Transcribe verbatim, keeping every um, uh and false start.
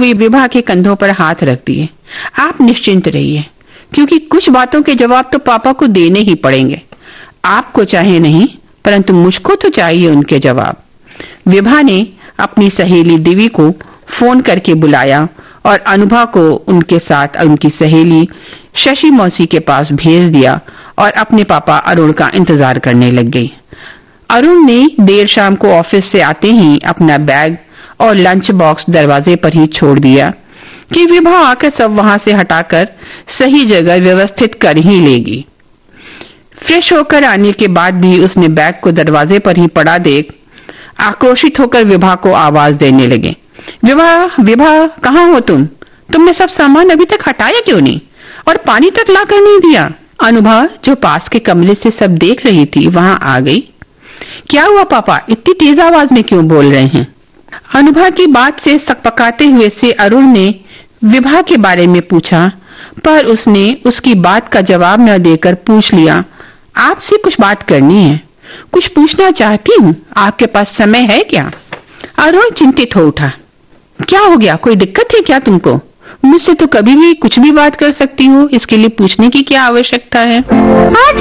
हुए विभा के कंधों पर हाथ रख दिए। आप निश्चिंत रहिए, क्योंकि कुछ बातों के जवाब तो पापा को देने ही पड़ेंगे। आपको चाहे नहीं, परंतु मुझको तो चाहिए उनके जवाब। विभा ने अपनी सहेली दिवी को फोन करके बुलाया और अनुभा को उनके साथ उनकी सहेली शशि मौसी के पास भेज दिया और अपने पापा अरुण का इंतजार करने लग गई। अरुण ने देर शाम को ऑफिस से आते ही अपना बैग और लंच बॉक्स दरवाजे पर ही छोड़ दिया कि विभा आकर सब वहां से हटाकर सही जगह व्यवस्थित कर ही लेगी। फ्रेश होकर आने के बाद भी उसने बैग को दरवाजे पर ही पड़ा देख आक्रोशित होकर विभा को आवाज देने लगे, विभा विभा कहाँ हो तुम? तुमने सब सामान अभी तक हटाया क्यों नहीं और पानी तक लाकर नहीं दिया? अनुभा जो पास के कमरे से सब देख रही थी वहां आ गई। क्या हुआ पापा, इतनी तेज आवाज में क्यों बोल रहे हैं? अनुभा की बात से सकपकाते हुए से अरुण ने विभा के बारे में पूछा, पर उसने उसकी बात का जवाब न देकर पूछ लिया, आपसे कुछ बात करनी है, कुछ पूछना चाहती हूँ, आपके पास समय है क्या? अरुण चिंतित हो उठा। क्या हो गया, कोई दिक्कत है क्या तुमको? मुझसे तो कभी भी कुछ भी बात कर सकती हो, इसके लिए पूछने की क्या आवश्यकता है? आज